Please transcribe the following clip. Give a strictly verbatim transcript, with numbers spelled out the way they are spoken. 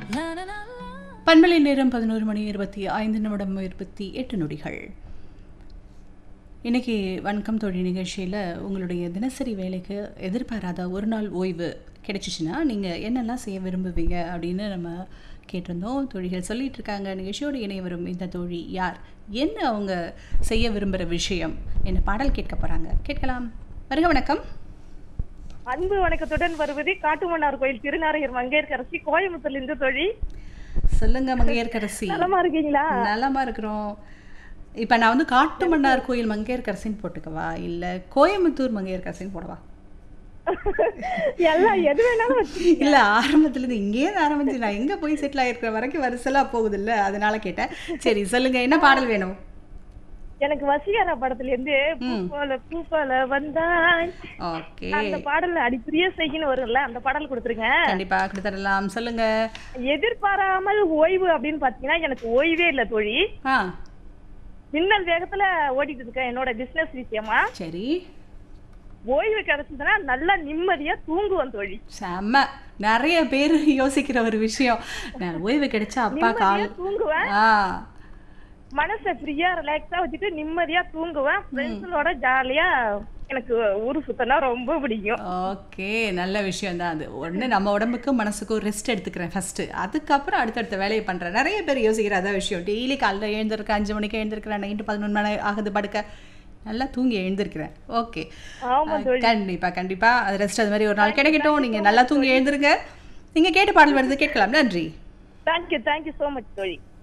பண்பலை நேரம் பதினோரு மணி இருபத்தி ஐந்து நிமிடம் இருபத்தி எட்டு நொடிகள். இன்றைக்கி வணக்கம் தோழி நிகழ்ச்சியில் உங்களுடைய தினசரி வேலைக்கு எதிர்பாராத ஒரு நாள் ஓய்வு கிடைச்சிச்சின்னா நீங்கள் என்னெல்லாம் செய்ய விரும்புவீங்க அப்படின்னு நம்ம கேட்டிருந்தோம். தோழிகள் சொல்லிகிட்டு இருக்காங்க. நிகழ்ச்சியோடு இணைய வரும் இந்த தோழி யார், என்ன அவங்க செய்ய விரும்புகிற விஷயம், என்ன பாடல் கேட்க போகிறாங்க, கேட்கலாம். வருக வணக்கம். அன்பு வணக்கத்துடன் வருவது காட்டுமன்னார் கோயில் திருநாரையர் மங்கையர்கரசி கோயம்புத்தூர்லேருந்து தோழி. சொல்லுங்க மங்கையர்கரசி. நலமா இருக்கீங்களா? நலமா இருக்கிறோம். இப்ப நான் வந்து காட்டுமன்னார் கோயில் மங்கையர்கரசின்னு போட்டுக்கவா இல்ல கோயம்புத்தூர் மங்கையர்கரசின்னு போடவா? எல்லாம் எது வேணாலும் இல்ல, ஆரம்பத்துல இருந்து இங்கேயே ஆரம்பிச்சு நான் எங்க போய் செட்டில் ஆயிருக்கிற வரைக்கும் வரிசலா போகுது இல்ல, அதனால கேட்டேன். சரி சொல்லுங்க, என்ன பாடல் வேணும்? எனக்கு வசீகரா படத்துல இருந்து பூப்பால பூப்பால வந்தாய் அந்த பாடல்ல அடிப்பிரிய செய்கின்னு வரும்ல, அந்த பாடல் கொடுத்துருங்க. கண்டிப்பா கொடுத்துடலாம். சொல்லுங்க. எதிர்பாராமல் ஓய்வு அப்படின்னு பாத்தீங்கன்னா எனக்கு ஓய்வே இல்ல தோழி. மின்னல் வேகத்துல ஓடிட்டு இருக்கேன் என்னோட பிசினஸ் விஷயமா. சரி. ஓய்வு கிடைச்சதுன்னா நல்லா நிம்மதியா தூங்குவேன் தோழி. செம்ம. நிறைய பேர் யோசிக்கிற ஒரு விஷயம், நான் ஓய்வு கிடைச்சா அப்பா கால் தூங்குவேன், மனசை ஃப்ரீயா ரிலாக்ஸா வச்சுட்டு நிம்மதியா தூங்குவேன். ஃப்ரெண்ட்ஸோட ஜாலியா எனக்கு ஊரு சுத்தனா ரொம்ப பிடிக்கும். ஓகே, நல்ல விஷயம் தான் அது. ஒன்று நம்ம உடம்புக்கும் மனசுக்கும் ரெஸ்ட் எடுத்துக்கிறேன் ஃபர்ஸ்ட்டு, அதுக்கப்புறம் அடுத்தடுத்த வேலையை பண்ணுறேன். நிறைய பேர் யோசிக்கிற அதான் விஷயம். டெய்லி காலைல எழுந்திருக்கேன், அஞ்சு மணிக்கு எழுந்திருக்கிறேன், நைட்டு பதினொன்று மணி ஆகுது படுக்க, நல்லா தூங்கி எழுந்திருக்கிறேன். ஓகே, கண்டிப்பா கண்டிப்பா அது ரெஸ்ட் அது மாதிரி ஒரு நாள் கிடைக்கட்டும். நீங்கள் நல்லா தூங்கி எழுந்திருங்க. நீங்கள் கேட்ட பாடல் வருது, கேட்கலாம். நன்றி. தேங்க்யூ தேங்க்யூ ஸோ மச் தோழி.